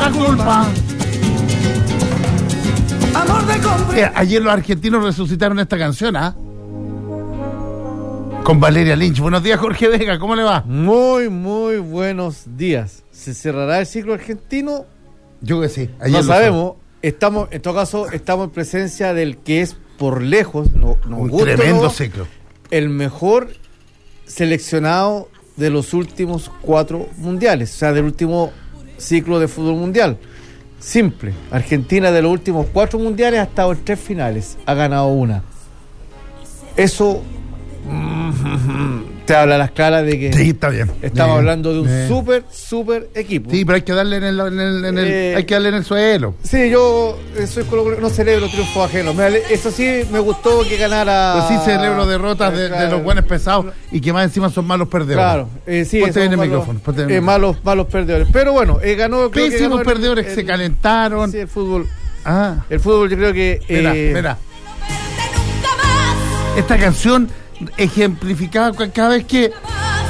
la culpa. Amor de compra. Ayer los argentinos resucitaron esta canción, ¿ah? Con Valeria Lynch. Buenos días, Jorge Vega, ¿cómo le va? Muy, muy buenos días. ¿Se cerrará el ciclo argentino? Yo que sí. No sabemos. Estamos, en todo caso, estamos en presencia del que es por lejos, un tremendo ciclo. El mejor seleccionado de los últimos 4 mundiales, o sea, del último ciclo de fútbol mundial. Simple. Argentina de los últimos 4 mundiales ha estado en 3 finales, ha ganado una. Eso te habla a las claras de que sí, está bien. Estamos hablando de un súper equipo. Sí, pero hay que darle hay que darle en el suelo. Sí, yo soy colocado, no celebro triunfos ajenos. Eso sí, me gustó que ganara. Pues sí celebro derrotas de los buenos pesados y que más encima son malos perdedores. Claro, sí. Ponte bien el micrófono. Malos perdedores. Pero bueno, ganó. Pésimos perdedores, se calentaron. Sí, el fútbol. El fútbol, yo creo que. Mira. Esta canción ejemplificada cada vez que